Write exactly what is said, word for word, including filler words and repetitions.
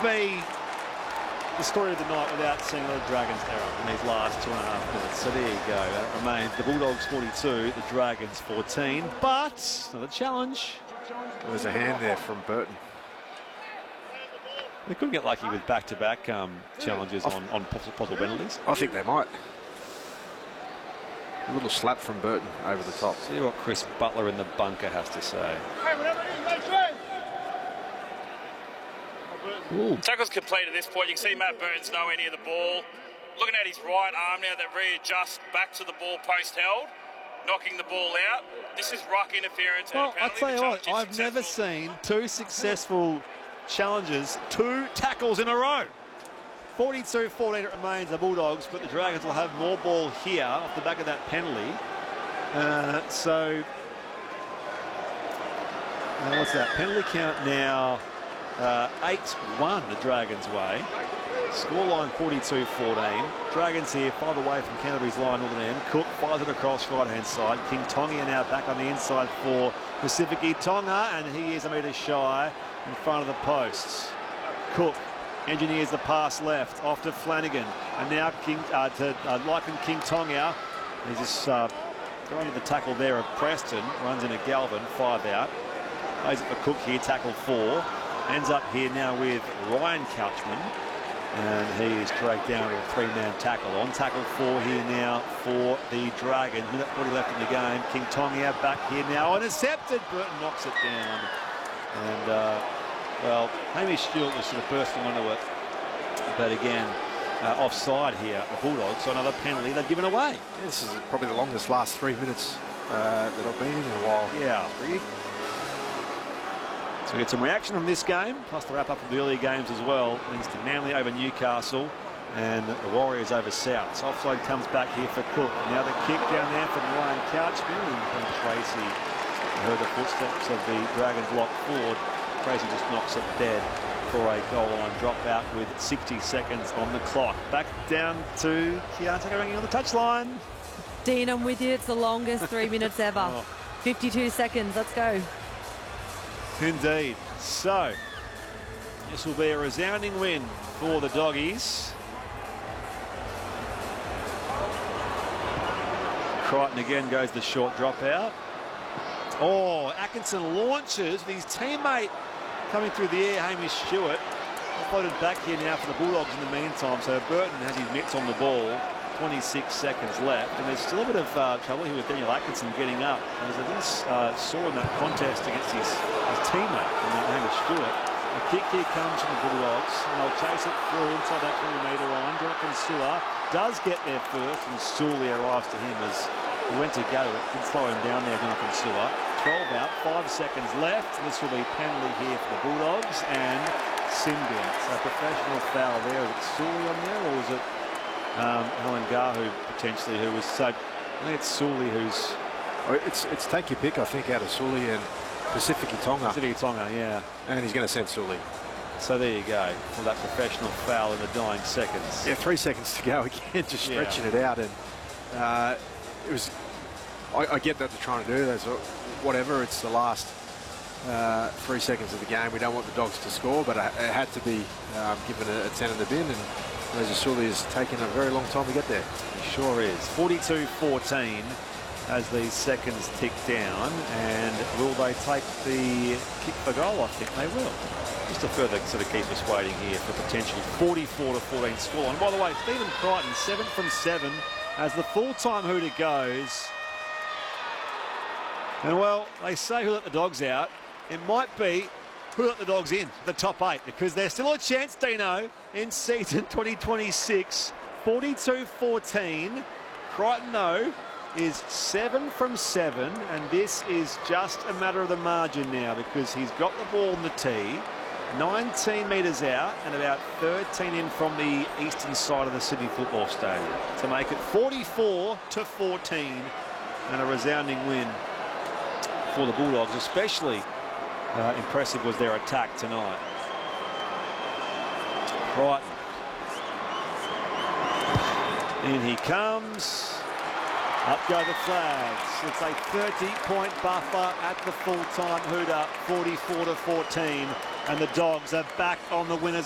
be the story of the night without seeing a Dragons error in these last two and a half minutes. So there you go. That remains the Bulldogs forty-two, the Dragons fourteen. But another challenge. There was a hand there from Burton. They couldn't get lucky with back-to-back um, challenges on, on possible penalties. I think they might. A little slap from Burton over the top. See what Chris Butler in the bunker has to say. Ooh. Tackle's complete at this point. You can see Matt Burton's nowhere near the ball. Looking at his right arm now that readjusts back to the ball post held, knocking the ball out. This is ruck interference. Well, and I'll tell you what, I've successful. never seen two successful challenges, two tackles in a row. forty-two fourteen it remains the Bulldogs, but the Dragons will have more ball here off the back of that penalty. Uh, so, uh, what's that? Penalty count now. Uh, eight one the Dragons' way. Scoreline forty-two fourteen. Dragons here, five away from Canterbury's line, northern end. Cook fires it across right-hand side. King Tonga now back on the inside for Pacifici Tonga, and he is a metre shy in front of the posts. Cook engineers the pass left, off to Flanagan, and now King, uh, to uh, Lycan King Tonga. He's just uh, going to the tackle there of Preston, runs into Galvin, five out. Plays it for Cook here, tackle four. Ends up here now with Ryan Couchman, and he is dragged down with a three-man tackle. On tackle four here now for the Dragons. Minute forty left in the game. King Tonga back here now, intercepted. Burton knocks it down. And, uh, well, Hamish Stewart was sort of bursting onto it. But again, uh, offside here, the Bulldogs. So another penalty they've given away. Yeah, this is probably the longest last three minutes uh, that I've been in in a while. Yeah, really. So we get some reaction from this game, plus the wrap-up of the earlier games as well. Links to Manly over Newcastle and the Warriors over South. So offside comes back here for Cook. Now the kick down there from Ryan Couchman, and from Tracy heard the footsteps of the Dragons lock forward. Tracy just knocks it dead for a goal line dropout with sixty seconds on the clock. Back down to Keontae Rangi on the touchline. Dean, I'm with you. It's the longest three minutes ever. Oh. fifty-two seconds. Let's go. Indeed. So, this will be a resounding win for the Doggies. Crichton again goes the short dropout. Oh, Atkinson launches with his teammate coming through the air, Hamish Stewart. Floated back here now for the Bulldogs in the meantime. So Burton has his mitts on the ball. twenty-six seconds left, and there's still a bit of uh, trouble here with Daniel Atkinson getting up. As I just uh, saw in that contest against his, his teammate, Hamish Stewart. A kick here comes from the Bulldogs, and they'll chase it through inside that twenty metre line. Jonathan Su'A does get there first, and Sully arrives to him as he went to go. It did slow him down there, Jonathan Su'A. twelve out, five seconds left. This will be penalty here for the Bulldogs, and Symbiont. So a professional foul there. Is it Sully on there, or is it Um, Alan Gahu potentially, who was so. I think it's Sully who's. Oh, it's it's take your pick, I think, out of Sully and Pacifici Tonga. Pacifici Tonga, yeah. And he's going to send Sully. So there you go for that professional foul in the dying seconds. Yeah, three seconds to go again, just stretching yeah. it out, and uh, it was. I, I get that they're trying to do that. So whatever, it's the last uh, three seconds of the game. We don't want the Dogs to score, but it, it had to be um, given a, a ten in the bin, and Sully has taken a very long time to get there. He sure is. forty-two fourteen as these seconds tick down, and will they take the kick for goal? I think they will. Just to further sort of keep us waiting here for potential forty-four to fourteen score. And by the way, Stephen Crichton, seven from seven as the full-time hooter goes. And well, they say who let the Dogs out. It might be who let the Dogs in, the top eight, because there's still a chance, Dino, in season twenty twenty-six. forty-two fourteen. Crichton, though, is seven from seven, and this is just a matter of the margin now because he's got the ball on the tee, nineteen metres out and about thirteen in from the eastern side of the Sydney Football Stadium to make it forty-four to fourteen, and a resounding win for the Bulldogs, especially Uh, impressive was their attack tonight. Crichton. In he comes. Up go the flags. It's a thirty-point buffer at the full-time hooter, forty-four to fourteen, and the Dogs are back on the winners.